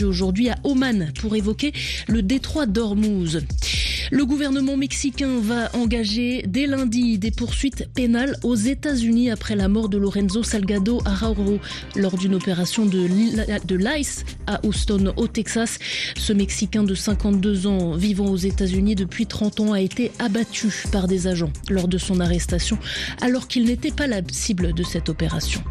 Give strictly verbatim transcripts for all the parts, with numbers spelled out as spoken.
attendu aujourd'hui à Oman pour évoquer le détroit d'Ormuz. Le gouvernement mexicain va engager dès lundi des poursuites pénales aux États-Unis après la mort de Lorenzo Salgado Araujo lors d'une opération de, de l'I C E à Houston, au Texas. Ce Mexicain de cinquante-deux ans vivant aux États-Unis depuis trente ans a été abattu par des agents lors de son arrestation alors qu'il n'était pas la cible de cette opération.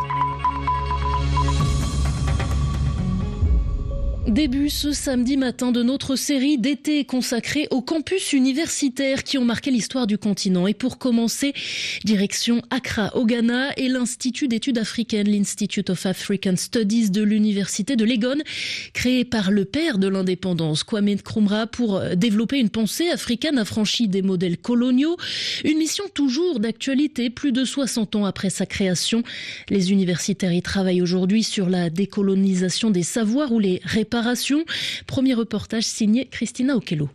Début ce samedi matin de notre série d'été consacrée aux campus universitaires qui ont marqué l'histoire du continent. Et pour commencer, direction Accra au Ghana et l'Institut d'études africaines, l'Institute of African Studies de l'Université de Legon, créé par le père de l'indépendance, Kwame Nkrumah, pour développer une pensée africaine affranchie des modèles coloniaux. Une mission toujours d'actualité, plus de soixante ans après sa création. Les universitaires y travaillent aujourd'hui sur la décolonisation des savoirs ou les réparations. Premier reportage signé Christina Okello.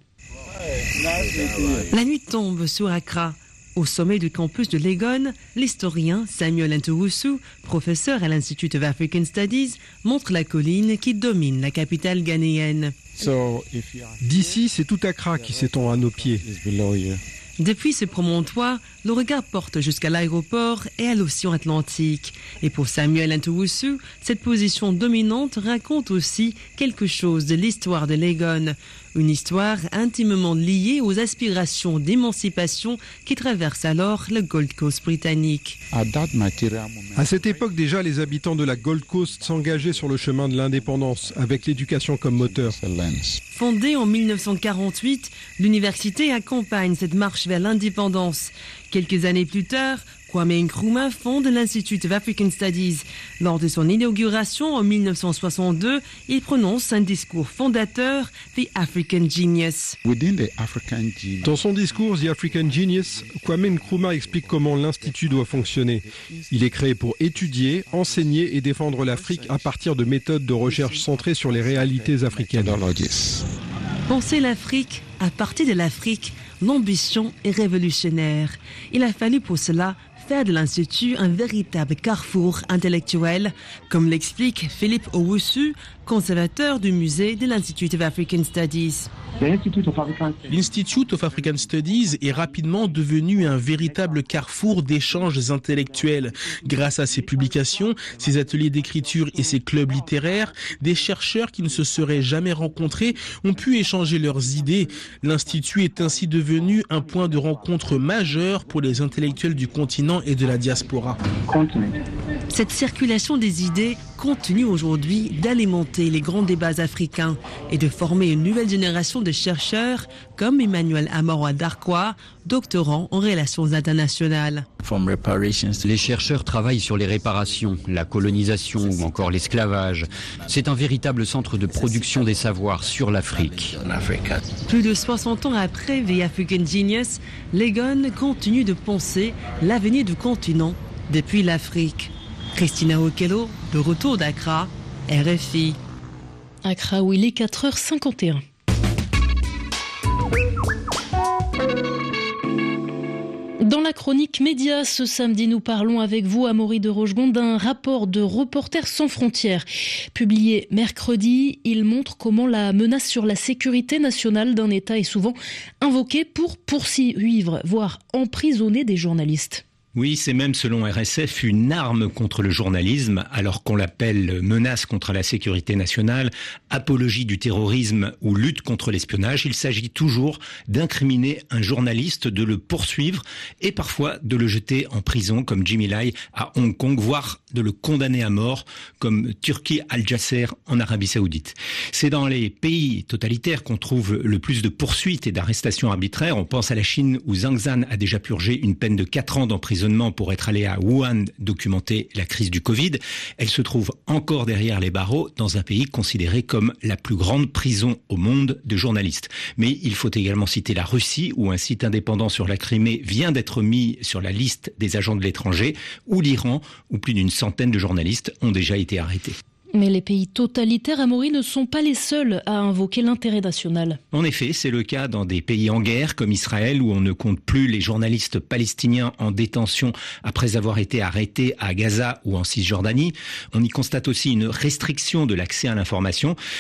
La nuit tombe sur Accra. Au sommet du campus de Legon, l'historien Samuel Ntouroussou, professeur à l'Institut of African Studies, montre la colline qui domine la capitale ghanéenne. D'ici, c'est tout Accra qui s'étend à nos pieds. Depuis ce promontoire, le regard porte jusqu'à l'aéroport et à l'océan Atlantique. Et pour Samuel Ntouroussou, cette position dominante raconte aussi quelque chose de l'histoire de Legon. Une histoire intimement liée aux aspirations d'émancipation qui traversent alors le Gold Coast britannique. À cette époque déjà, les habitants de la Gold Coast s'engageaient sur le chemin de l'indépendance, avec l'éducation comme moteur. Fondée en mille neuf cent quarante-huit, l'université accompagne cette marche vers l'indépendance. Quelques années plus tard, Kwame Nkrumah fonde l'Institute of African Studies. Lors de son inauguration en mille neuf cent soixante-deux, il prononce un discours fondateur, The African Genius. Dans son discours, The African Genius, Kwame Nkrumah explique comment l'Institut doit fonctionner. Il est créé pour étudier, enseigner et défendre l'Afrique à partir de méthodes de recherche centrées sur les réalités africaines. Penser l'Afrique à partir de l'Afrique, l'ambition est révolutionnaire. Il a fallu pour cela faire de l'Institut un véritable carrefour intellectuel, comme l'explique Philippe Owusu, conservateur du musée de l'Institute of African Studies. L'Institute of African Studies est rapidement devenu un véritable carrefour d'échanges intellectuels. Grâce à ses publications, ses ateliers d'écriture et ses clubs littéraires, des chercheurs qui ne se seraient jamais rencontrés ont pu échanger leurs idées. L'Institut est ainsi devenu un point de rencontre majeur pour les intellectuels du continent et de la diaspora. Cette circulation des idées continue aujourd'hui d'alimenter les grands débats africains et de former une nouvelle génération de chercheurs comme Emmanuel Amaro Darkwa, doctorant en relations internationales. Les chercheurs travaillent sur les réparations, la colonisation ou encore l'esclavage. C'est un véritable centre de production des savoirs sur l'Afrique. Plus de soixante ans après The African Genius, Legon continue de penser l'avenir du continent depuis l'Afrique. Christina Okello, de retour d'Accra, R F I. Accra où il est quatre heures cinquante et un. Dans la chronique Média, ce samedi, nous parlons avec vous, Amaury de Rochegonde, d'un rapport de Reporters sans frontières. Publié mercredi, il montre comment la menace sur la sécurité nationale d'un État est souvent invoquée pour poursuivre, voire emprisonner des journalistes. Oui, c'est même, selon R S F, une arme contre le journalisme, alors qu'on l'appelle menace contre la sécurité nationale, apologie du terrorisme ou lutte contre l'espionnage. Il s'agit toujours d'incriminer un journaliste, de le poursuivre et parfois de le jeter en prison, comme Jimmy Lai à Hong Kong, voire de le condamner à mort, comme Turki Al-Jasser en Arabie Saoudite. C'est dans les pays totalitaires qu'on trouve le plus de poursuites et d'arrestations arbitraires. On pense à la Chine, où Zhang Zhan a déjà purgé une peine de quatre ans d'emprisonnement pour être allée à Wuhan documenter la crise du Covid. Elle se trouve encore derrière les barreaux dans un pays considéré comme la plus grande prison au monde de journalistes. Mais il faut également citer la Russie, où un site indépendant sur la Crimée vient d'être mis sur la liste des agents de l'étranger, ou l'Iran, où plus d'une centaine de journalistes ont déjà été arrêtés. Mais les pays totalitaires, Amaury, ne sont pas les seuls à invoquer l'intérêt national. En effet, c'est le cas dans des pays en guerre comme Israël, où on ne compte plus les journalistes palestiniens en détention après avoir été arrêtés à Gaza ou en Cisjordanie. On y constate aussi une restriction de l'accès à l'information.